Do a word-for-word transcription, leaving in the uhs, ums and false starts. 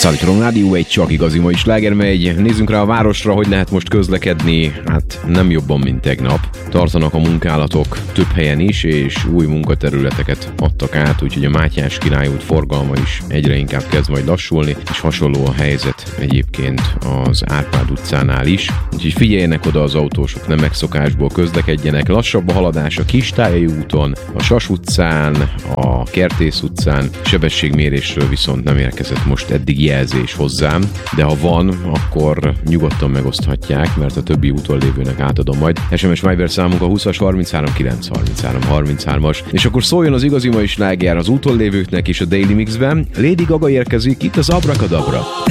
Szállítom rádió, egy csak igazi mai sláger megy. Nézzünk rá a városra, hogy lehet most közlekedni. Hát nem jobban, mint tegnap. Tartanak a munkálatok több helyen is, és új munkaterületeket adtak át, úgyhogy a Mátyás Király út forgalma is egyre inkább kezd majd lassulni, és hasonló a helyzet egyébként az Árpád utcánál is. Úgyhogy figyeljenek oda az autósok, nem megszokásból közlekedjenek. Lassabb a haladás a Kistályai úton, a Sas utcán, a Kertész utcán. Sebességmérésről viszont nem érkezett most eddig jelzés hozzám, de ha van, akkor nyugodtan megoszthatják, mert a többi úton lévőnek átadom majd. es em es Viber számunk a húszas harminchárom kilenc harminchárom harminchárom-as. És akkor szóljon az igazi mai sláger az úton lévőknek is a Daily Mixben. Lady Gaga érkezik itt az Abrakadabra.